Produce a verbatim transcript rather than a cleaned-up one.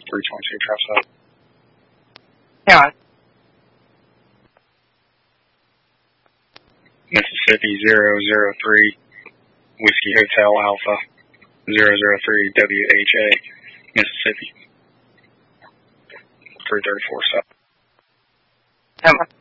three twenty-two, trust that. Yeah. Mississippi zero zero three, Whiskey Hotel Alpha, zero zero three W H A, Mississippi, three thirty-four seven. Emma.